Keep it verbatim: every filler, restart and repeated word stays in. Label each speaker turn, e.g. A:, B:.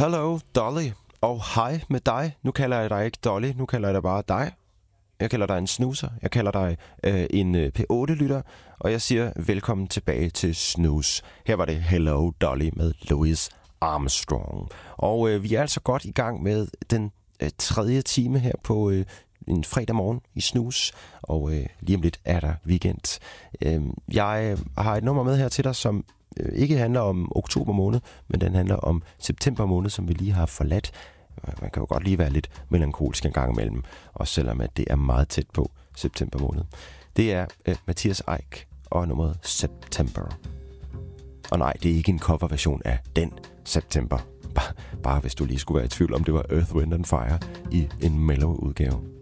A: Hello, Dolly. Og hej med dig. Nu kalder jeg dig ikke Dolly, nu kalder jeg dig bare dig. Jeg kalder dig en snuser. Jeg kalder dig øh, en øh, P otte-lytter. Og jeg siger velkommen tilbage til Snus. Her var det Hello, Dolly med Louis Armstrong. Og øh, vi er altså godt i gang med den øh, tredje time her på øh, en fredag morgen i Snus. Og øh, lige om lidt er der weekend. Øh, jeg har et nummer med her til dig, som ikke handler om oktober måned, men den handler om september måned, som vi lige har forladt. Man kan jo godt lige være lidt melankolsk en gang imellem, også selvom at det er meget tæt på september måned. Det er uh, Mathias Eik og nummeret September. Og nej, det er ikke en coverversion af den September. Bare, bare hvis du lige skulle være i tvivl om, det var Earth, Wind and Fire i en mellow udgave.